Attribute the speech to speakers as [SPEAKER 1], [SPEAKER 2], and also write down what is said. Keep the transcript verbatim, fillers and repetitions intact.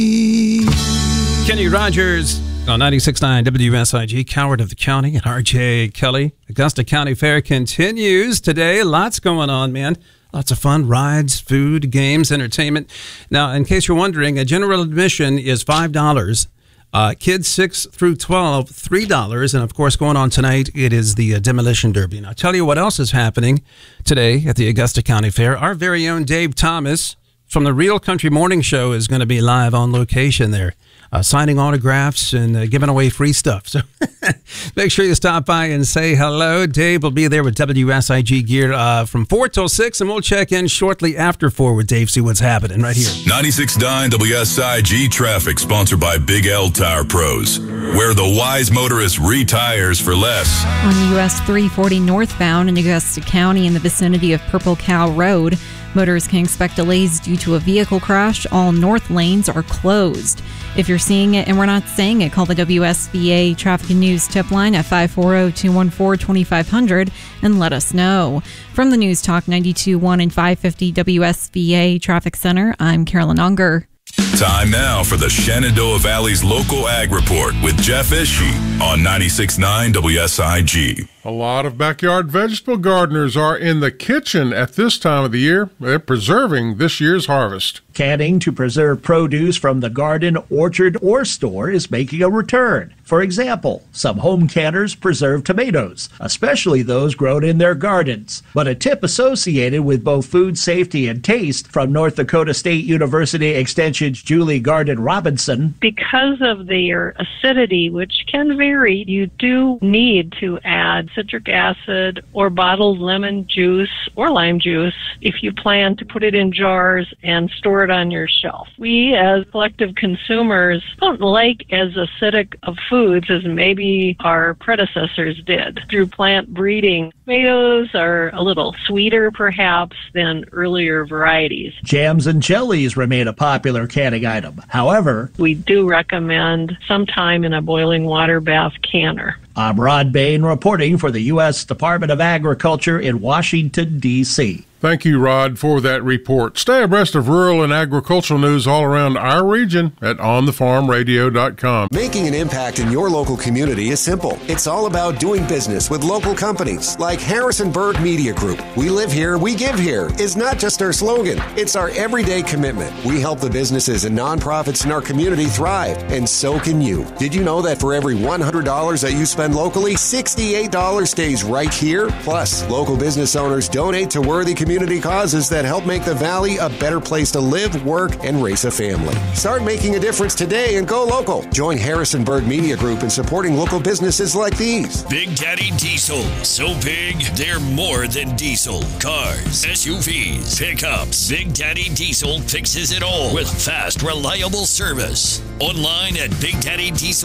[SPEAKER 1] Kenny Rogers on ninety-six point nine W S I G, Coward of the County, and R J Kelly. Augusta County Fair continues today. Lots going on, man. Lots of fun, rides, food, games, entertainment. Now, in case you're wondering, a general admission is five dollars. Uh, kids six through twelve, three dollars. And, of course, going on tonight, it is the uh, Demolition Derby. And I'll tell you what else is happening today at the Augusta County Fair. Our very own Dave Thomas from the Real Country Morning Show is going to be live on location there, uh, signing autographs and uh, giving away free stuff. So make sure you stop by and say hello. Dave will be there with W S I G gear uh, from four till six, and we'll check in shortly after four with Dave, see what's happening right here.
[SPEAKER 2] ninety-six point nine W S I G traffic, sponsored by Big L Tire Pros, where the wise motorist retires for less.
[SPEAKER 3] On U S three forty northbound in Augusta County in the vicinity of Purple Cow Road, motorists can expect delays due to a vehicle crash. All north lanes are closed. If you're seeing it and we're not saying it, call the W S V A Traffic and News tip line at five four zero, two one four, two five zero zero and let us know. From the News Talk ninety-two point one and five fifty W S V A Traffic Center, I'm Carolyn Unger.
[SPEAKER 2] Time now for the Shenandoah Valley's Local Ag Report with Jeff Ishii on ninety-six point nine W S I G.
[SPEAKER 4] A lot of backyard vegetable gardeners are in the kitchen at this time of the year. They're preserving this year's harvest.
[SPEAKER 5] Canning to preserve produce from the garden, orchard, or store is making a return. For example, some home canners preserve tomatoes, especially those grown in their gardens. But a tip associated with both food safety and taste from North Dakota State University Extension's Julie Garden Robinson.
[SPEAKER 6] Because of their acidity, which can vary, you do need to add citric acid or bottled lemon juice or lime juice if you plan to put it in jars and store it on your shelf. We, as collective consumers, don't like as acidic of foods as maybe our predecessors did. Through plant breeding, tomatoes are a little sweeter, perhaps, than earlier varieties.
[SPEAKER 5] Jams and jellies remain a popular canning item. However,
[SPEAKER 6] we do recommend some time in a boiling water bath canner.
[SPEAKER 5] I'm Rod Bain reporting for the U S Department of Agriculture in Washington, D C
[SPEAKER 4] Thank you, Rod, for that report. Stay abreast of rural and agricultural news all around our region at on the farm radio dot com.
[SPEAKER 7] Making an impact in your local community is simple. It's all about doing business with local companies like Harrisonburg Media Group. We live here, we give here is not just our slogan. It's our everyday commitment. We help the businesses and nonprofits in our community thrive, and so can you. Did you know that for every one hundred dollars that you spend locally, sixty-eight dollars stays right here? Plus, local business owners donate to worthy community community causes that help make the Valley a better place to live, work, and raise a family. Start making a difference today and go local. Join Harrisonburg Media Group in supporting local businesses like these.
[SPEAKER 8] Big Daddy Diesel. So big, they're more than diesel. Cars, S U Vs, pickups. Big Daddy Diesel fixes it all with fast, reliable service. Online at Big Daddy Diesel.